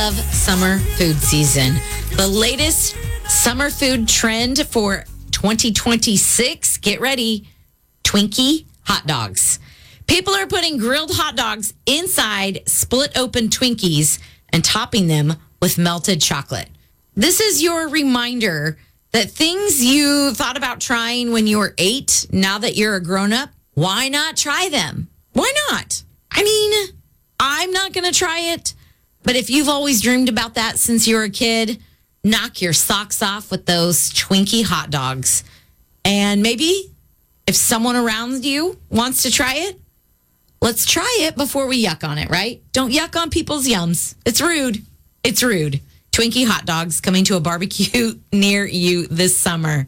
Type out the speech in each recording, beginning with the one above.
love summer food season. The latest summer food trend for 2026, get ready, Twinkie hot dogs. People are putting grilled hot dogs inside split open Twinkies and topping them with melted chocolate. This is your reminder that things you thought about trying when you were 8, now that you're a grown-up, why not try them? Why not? I mean, I'm not going to try it, but if you've always dreamed about that since you were a kid, knock your socks off with those Twinkie hot dogs. And maybe if someone around you wants to try it, let's try it before we yuck on it, right? Don't yuck on people's yums. It's rude. It's rude. Twinkie hot dogs coming to a barbecue near you this summer.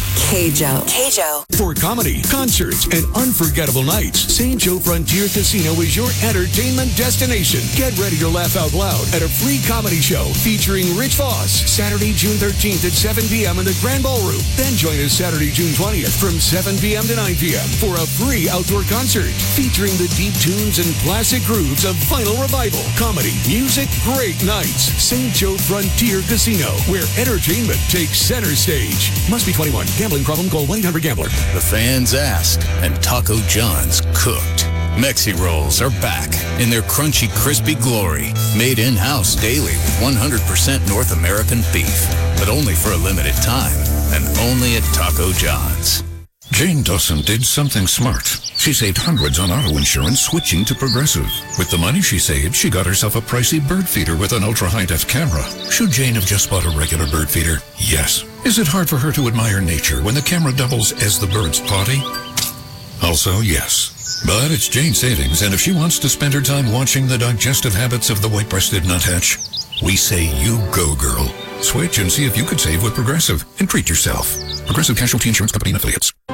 K-Joe. For comedy, concerts, and unforgettable nights, St. Joe Frontier Casino is your entertainment destination. Get ready to laugh out loud at a free comedy show featuring Rich Voss, Saturday, June 13th at 7 p.m. in the Grand Ballroom. Then join us Saturday, June 20th from 7 p.m. to 9 p.m. for a free outdoor concert featuring the deep tunes and classic grooves of Final Revival. Comedy, music, great nights. St. Joe Frontier Casino, where entertainment takes center stage. Must be 21. Gambling problem? Call 1-800-GAMBLER. The fans asked, and Taco John's cooked. Mexi Rolls are back in their crunchy, crispy glory, made in-house daily with 100% North American beef, but only for a limited time, and only at Taco John's. Jane Dawson did something smart. She saved hundreds on auto insurance switching to Progressive. With the money she saved, she got herself a pricey bird feeder with an ultra-high-def camera. Should Jane have just bought a regular bird feeder? Yes. Is it hard for her to admire nature when the camera doubles as the bird's potty? Also, yes. But it's Jane's savings, and if she wants to spend her time watching the digestive habits of the white-breasted nuthatch, we say you go, girl. Switch and see if you could save with Progressive and treat yourself. Progressive Casualty Insurance Company and Affiliates.